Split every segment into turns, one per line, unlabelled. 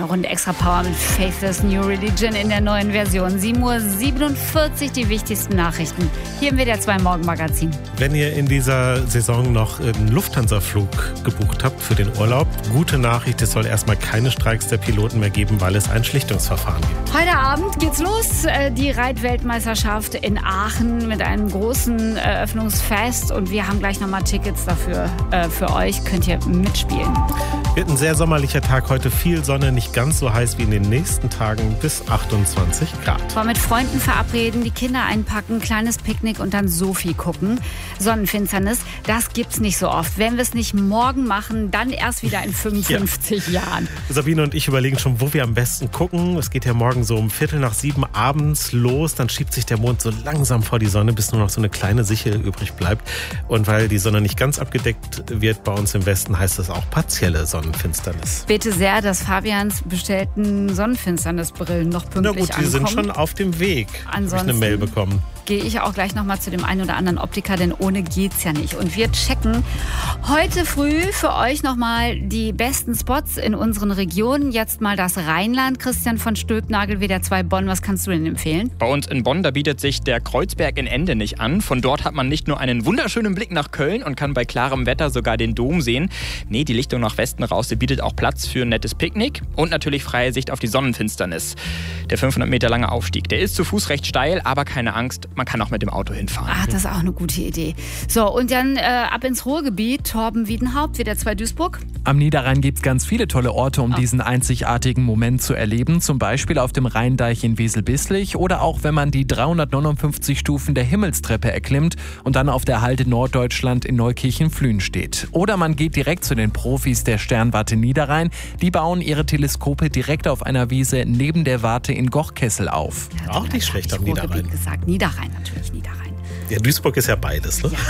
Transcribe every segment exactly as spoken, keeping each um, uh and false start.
Runde extra Power mit Faithless New Religion in der neuen Version. sieben Uhr siebenundvierzig, die wichtigsten Nachrichten hier im W D R zwei Morgenmagazin.
Wenn ihr in dieser Saison noch einen Lufthansa-Flug gebucht habt für den Urlaub, gute Nachricht, es soll erstmal keine Streiks der Piloten mehr geben, weil es ein Schlichtungsverfahren gibt.
Heute Abend geht's los, die Reitweltmeisterschaft in Aachen mit einem großen Eröffnungsfest und wir haben gleich nochmal Tickets dafür äh, für euch, könnt ihr mitspielen.
Wird ein sehr sommerlicher Tag heute, viel Sonne, nicht ganz so heiß wie in den nächsten Tagen, bis achtundzwanzig Grad.
Vor mit Freunden verabreden, die Kinder einpacken, kleines Picknick und dann Sophie gucken. Sonnenfinsternis, das gibt's nicht so oft. Wenn wir es nicht morgen machen, dann erst wieder in fünfundfünfzig ja. Jahren.
Sabine und ich überlegen schon, wo wir am besten gucken. Es geht ja morgen so um Viertel nach sieben abends los, dann schiebt sich der Mond so langsam vor die Sonne, bis nur noch so eine kleine Sichel übrig bleibt. Und weil die Sonne nicht ganz abgedeckt wird bei uns im Westen, heißt das auch partielle Sonnenfinsternis.
Bete sehr, dass Fabians bestellten Sonnenfinsternisbrillen noch pünktlich ankommen.
Na gut, die sind schon auf dem Weg.
Ansonsten
habe ich eine Mail bekommen.
Gehe ich auch gleich nochmal zu dem einen oder anderen Optiker, denn ohne geht's ja nicht. Und wir checken heute früh für euch nochmal die besten Spots in unseren Regionen. Jetzt mal das Rheinland. Christian von Stülpnagel, W D R zwei Bonn, was kannst du denn empfehlen?
Bei uns in Bonn, da bietet sich der Kreuzberg in Ende nicht an. Von dort hat man nicht nur einen wunderschönen Blick nach Köln und kann bei klarem Wetter sogar den Dom sehen. Nee, die Lichtung nach Westen raus, die bietet auch Platz für ein nettes Picknick und natürlich freie Sicht auf die Sonnenfinsternis. Der fünfhundert Meter lange Aufstieg, der ist zu Fuß recht steil, aber keine Angst, man kann auch mit dem Auto hinfahren.
Ach, das ist auch eine gute Idee. So, und dann äh, ab ins Ruhrgebiet. Torben Wiedenhaupt, W D R zwei Duisburg.
Am Niederrhein gibt es ganz viele tolle Orte, um oh. diesen einzigartigen Moment zu erleben. Zum Beispiel auf dem Rheindeich in Wesel-Bisslich oder auch, wenn man die dreihundertneunundfünfzig Stufen der Himmelstreppe erklimmt und dann auf der Halde Norddeutschland in Neukirchen-Flühen steht. Oder man geht direkt zu den Profis der Sternwarte Niederrhein. Die bauen ihre Teleskope direkt auf einer Wiese neben der Warte in Gochkessel auf.
Ja, auch nicht schlecht am Niederrhein.
Gesagt. Niederrhein natürlich, Niederrhein.
Ja, Duisburg ist ja beides, ne?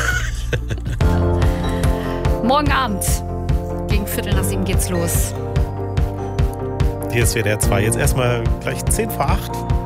Ja. Morgen Abend gegen Viertel nach sieben geht's los.
Hier ist W D R zwei. Jetzt erstmal gleich zehn vor acht.